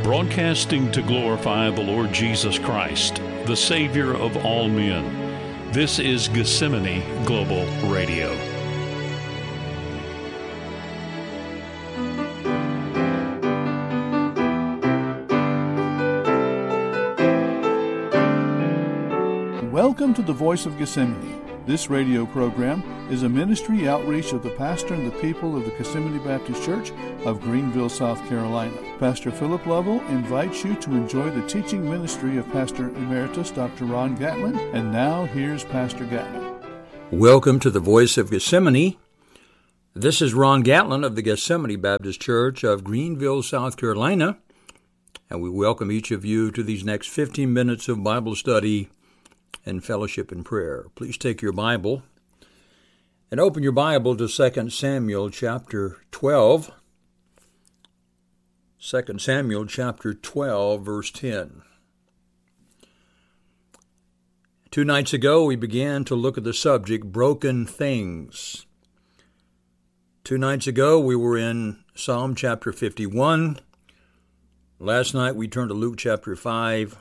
broadcasting to glorify the Lord Jesus Christ, the Savior of all men. This is Gethsemane Global Radio. Welcome to the Voice of Gethsemane. This radio program is a ministry outreach of the pastor and the people of the Gethsemane Baptist Church of Greenville, South Carolina. Pastor Philip Lovell invites you to enjoy the teaching ministry of Pastor Emeritus Dr. Ron Gatlin. And now, here's Pastor Gatlin. Welcome to the Voice of Gethsemane. This is Ron Gatlin of the Gethsemane Baptist Church of Greenville, South Carolina. And we welcome each of you to these next 15 minutes of Bible study and fellowship and prayer. Please take your Bible and open your Bible to 2 Samuel chapter 12. 2 Samuel chapter 12, verse 10. 2 nights ago, we began to look at the subject, broken things. 2 nights ago, we were in Psalm chapter 51. Last night, we turned to Luke chapter 5.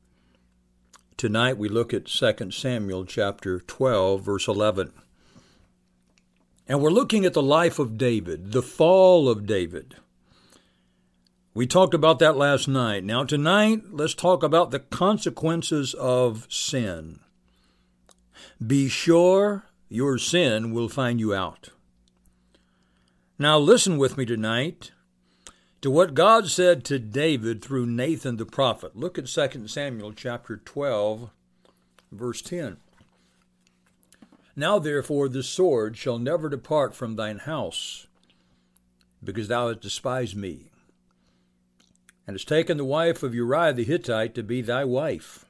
Tonight we look at 2 Samuel chapter 12, verse 11. And we're looking at the life of David, the fall of David. We talked about that last night. Now tonight, let's talk about the consequences of sin. Be sure your sin will find you out. Now listen with me tonight to what God said to David through Nathan the prophet. Look at 2 Samuel chapter 12, verse 10. Now therefore the sword shall never depart from thine house, because thou hast despised me, and hast taken the wife of Uriah the Hittite to be thy wife.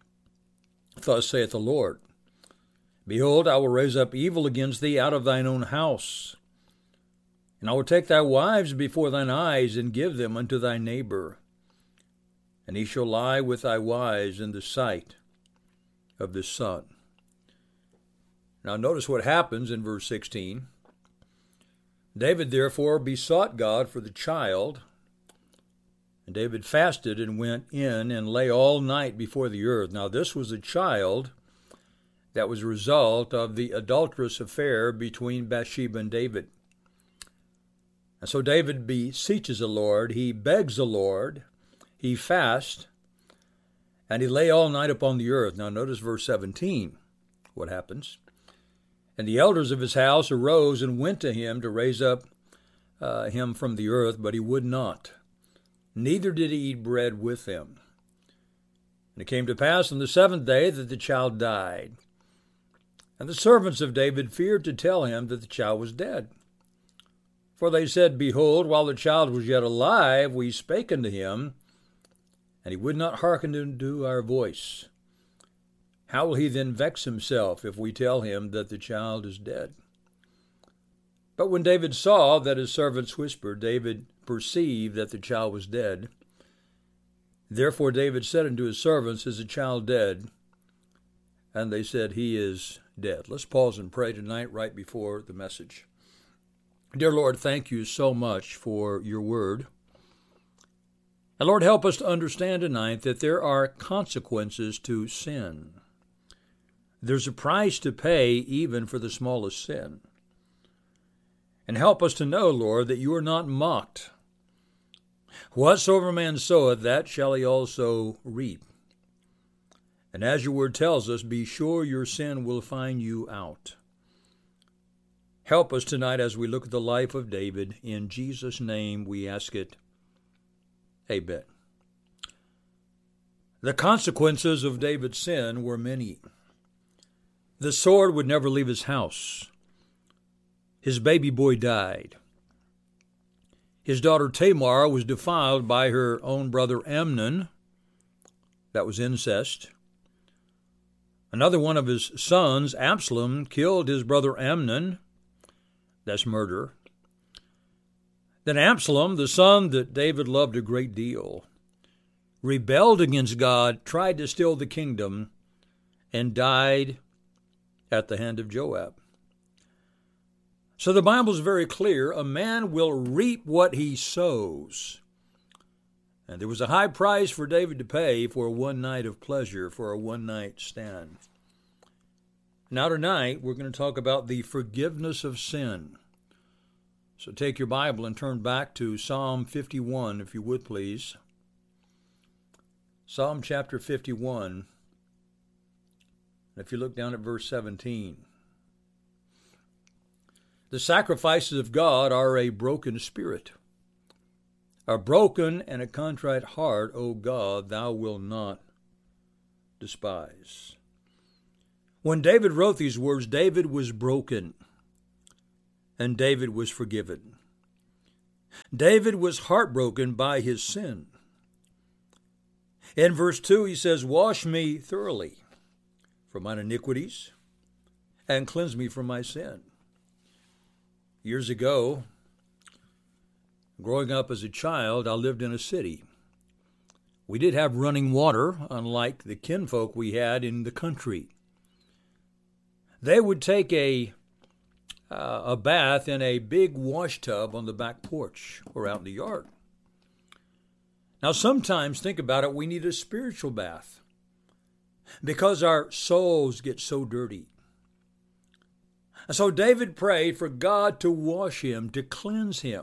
Thus saith the Lord, Behold, I will raise up evil against thee out of thine own house, and I will take thy wives before thine eyes, and give them unto thy neighbor. And he shall lie with thy wives in the sight of the sun. Now notice what happens in verse 16. David therefore besought God for the child. And David fasted and went in and lay all night before the earth. Now this was a child that was a result of the adulterous affair between Bathsheba and David. And so David beseeches the Lord, he begs the Lord, he fasts, and he lay all night upon the earth. Now notice verse 17, what happens. And the elders of his house arose and went to him to raise up him from the earth, but he would not. Neither did he eat bread with them. And it came to pass on the seventh day that the child died. And the servants of David feared to tell him that the child was dead. For they said, Behold, while the child was yet alive, we spake unto him, and he would not hearken unto our voice. How will he then vex himself if we tell him that the child is dead? But when David saw that his servants whispered, David perceived that the child was dead. Therefore David said unto his servants, Is the child dead? And they said, He is dead. Let's pause and pray tonight right before the message. Dear Lord, thank you so much for your word. And Lord, help us to understand tonight that there are consequences to sin. There's a price to pay even for the smallest sin. And help us to know, Lord, that you are not mocked. Whatsoever man soweth, that shall he also reap. And as your word tells us, be sure your sin will find you out. Help us tonight as we look at the life of David. In Jesus' name we ask it. Amen. The consequences of David's sin were many. The sword would never leave his house. His baby boy died. His daughter Tamar was defiled by her own brother Amnon. That was incest. Another one of his sons, Absalom, killed his brother Amnon. That's murder. Then Absalom, the son that David loved a great deal, rebelled against God, tried to steal the kingdom, and died at the hand of Joab. So the Bible is very clear. A man will reap what he sows. And there was a high price for David to pay for one night of pleasure, for a one-night stand. Now tonight, we're going to talk about the forgiveness of sin. So take your Bible and turn back to Psalm 51, if you would please. Psalm chapter 51. If you look down at verse 17. The sacrifices of God are a broken spirit. A broken and a contrite heart, O God, thou wilt not despise. When David wrote these words, David was broken, and David was forgiven. David was heartbroken by his sin. In verse 2, he says, "Wash me thoroughly from mine iniquities, and cleanse me from my sin." Years ago, growing up as a child, I lived in a city. We did have running water, unlike the kinfolk we had in the country. They would take a bath in a big wash tub on the back porch or out in the yard. Now, sometimes, think about it, we need a spiritual bath because our souls get so dirty. And so David prayed for God to wash him, to cleanse him.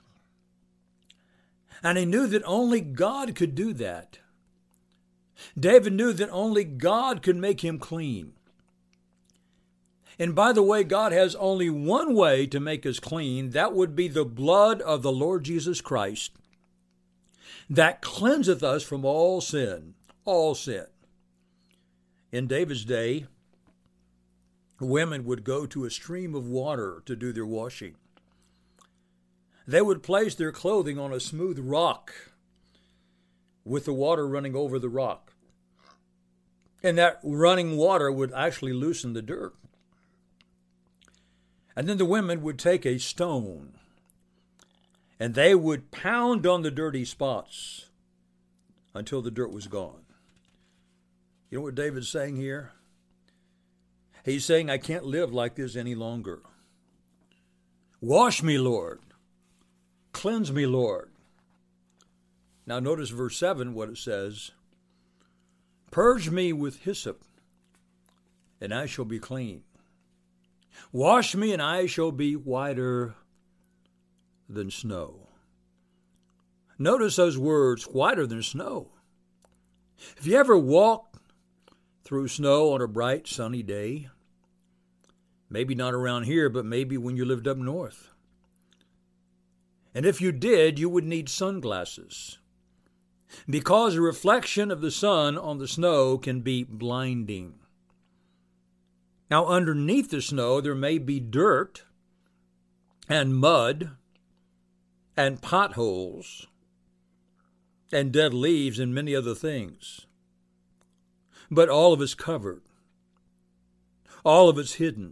And he knew that only God could do that. David knew that only God could make him clean. And by the way, God has only one way to make us clean. That would be the blood of the Lord Jesus Christ that cleanseth us from all sin, all sin. In David's day, women would go to a stream of water to do their washing. They would place their clothing on a smooth rock with the water running over the rock. And that running water would actually loosen the dirt. And then the women would take a stone and they would pound on the dirty spots until the dirt was gone. You know what David's saying here? He's saying, I can't live like this any longer. Wash me, Lord. Cleanse me, Lord. Now notice verse 7, what it says. Purge me with hyssop, and I shall be clean. Wash me, and I shall be whiter than snow. Notice those words, whiter than snow. Have you ever walked through snow on a bright, sunny day? Maybe not around here, but maybe when you lived up north. And if you did, you would need sunglasses, because the reflection of the sun on the snow can be blinding. Now, underneath the snow, there may be dirt and mud and potholes and dead leaves and many other things. But all of it's covered. All of it's hidden.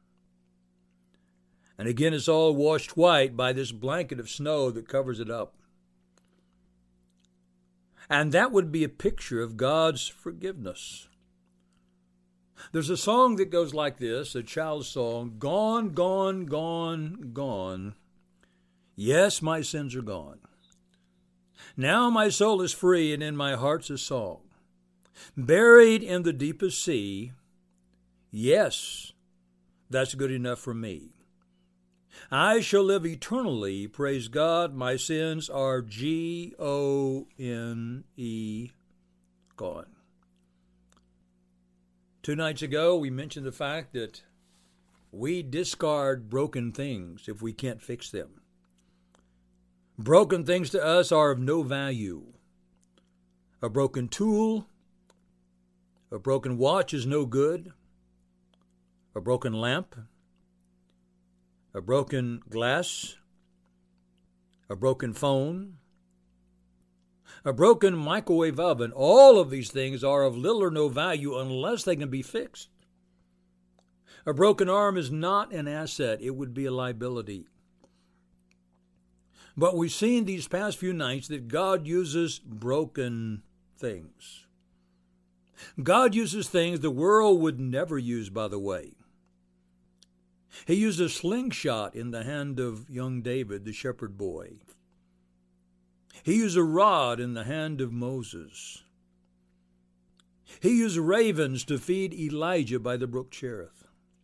And again, it's all washed white by this blanket of snow that covers it up. And that would be a picture of God's forgiveness. There's a song that goes like this, a child's song, gone, gone, gone, gone. Yes, my sins are gone. Now my soul is free, and in my heart's a song. Buried in the deepest sea, yes, that's good enough for me. I shall live eternally, praise God, my sins are Gone, gone. 2 nights ago, we mentioned the fact that we discard broken things if we can't fix them. Broken things to us are of no value. A broken tool, a broken watch is no good. A broken lamp, a broken glass, a broken phone, a broken microwave oven, all of these things are of little or no value unless they can be fixed. A broken arm is not an asset. It would be a liability. But we've seen these past few nights that God uses broken things. God uses things the world would never use, by the way. He used a slingshot in the hand of young David, the shepherd boy. He used a rod in the hand of Moses. He used ravens to feed Elijah by the brook Cherith.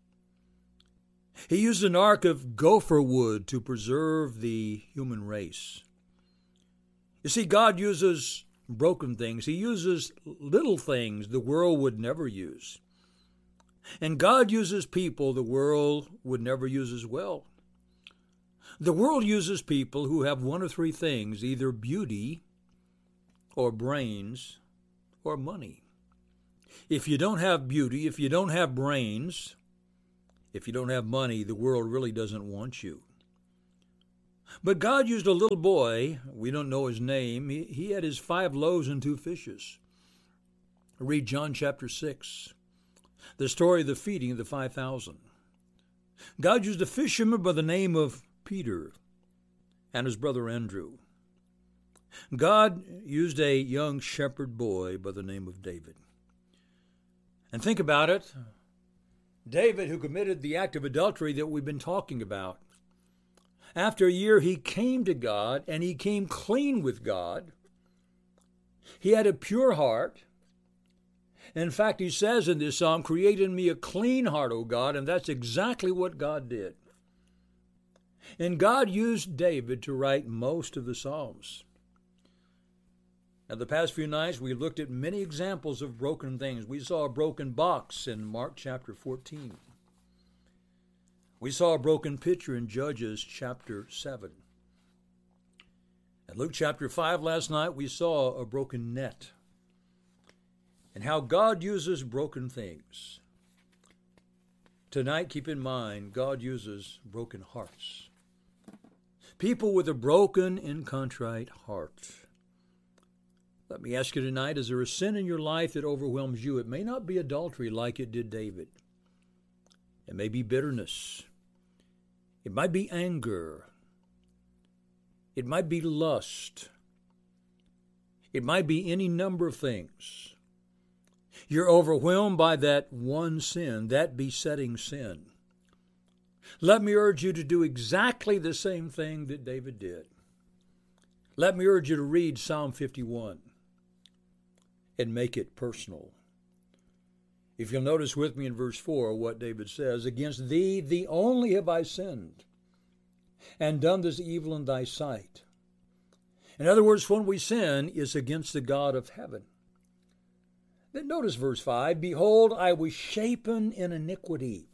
He used an ark of gopher wood to preserve the human race. You see, God uses broken things. He uses little things the world would never use. And God uses people the world would never use as well. The world uses people who have one of three things, either beauty or brains or money. If you don't have beauty, if you don't have brains, if you don't have money, the world really doesn't want you. But God used a little boy, we don't know his name, he had his 5 loaves and 2 fishes. Read John chapter 6, the story of the feeding of the 5,000. God used a fisherman by the name of Peter and his brother Andrew. God used a young shepherd boy by the name of David. And think about it, David, who committed the act of adultery that we've been talking about, after a year he came to God and he came clean with God. He had a pure heart. In fact, he says in this psalm, "Create in me a clean heart, O God," and that's exactly what God did. And God used David to write most of the Psalms. Now, the past few nights, we looked at many examples of broken things. We saw a broken box in Mark chapter 14. We saw a broken pitcher in Judges chapter 7. In Luke chapter 5 last night, we saw a broken net and how God uses broken things. Tonight, keep in mind, God uses broken hearts. People with a broken and contrite heart. Let me ask you tonight, is there a sin in your life that overwhelms you? It may not be adultery like it did David. It may be bitterness. It might be anger. It might be lust. It might be any number of things. You're overwhelmed by that one sin, that besetting sin. Let me urge you to do exactly the same thing that David did. Let me urge you to read Psalm 51 and make it personal. If you'll notice with me in verse 4 what David says, "Against thee, thee only have I sinned, and done this evil in thy sight." In other words, when we sin, it's against the God of heaven. Then notice verse 5, "Behold, I was shapen in iniquity,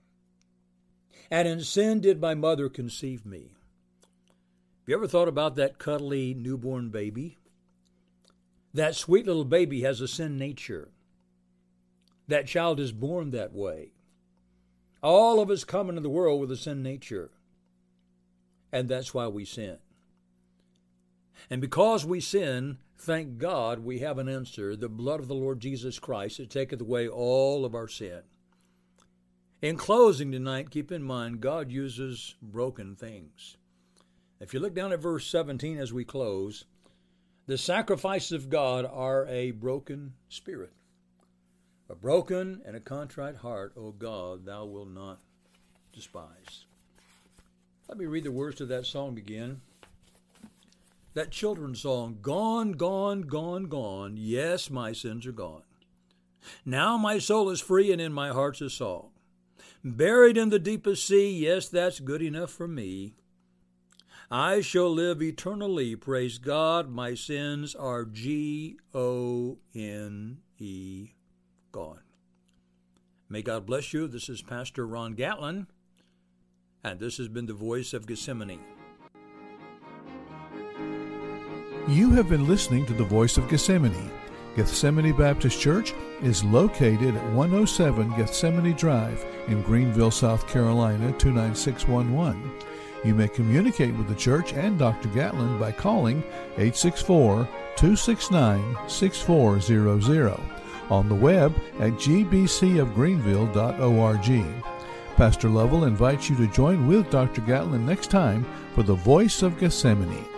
and in sin did my mother conceive me." Have you ever thought about that cuddly newborn baby? That sweet little baby has a sin nature. That child is born that way. All of us come into the world with a sin nature. And that's why we sin. And because we sin, thank God we have an answer, the blood of the Lord Jesus Christ that taketh away all of our sin. In closing tonight, keep in mind, God uses broken things. If you look down at verse 17 as we close, the sacrifices of God are a broken spirit. A broken and a contrite heart, O God, thou wilt not despise. Let me read the words to that song again. That children's song, "Gone, gone, gone, gone, yes, my sins are gone. Now my soul is free and in my heart's a song. Buried in the deepest sea, yes, that's good enough for me. I shall live eternally, praise God, my sins are Gone, gone." May God bless you. This is Pastor Ron Gatlin, and this has been the Voice of Gethsemane. You have been listening to the Voice of Gethsemane. Gethsemane Baptist Church is located at 107 Gethsemane Drive in Greenville, South Carolina, 29611. You may communicate with the church and Dr. Gatlin by calling 864-269-6400, on the web at gbcofgreenville.org. Pastor Lovell invites you to join with Dr. Gatlin next time for the Voice of Gethsemane.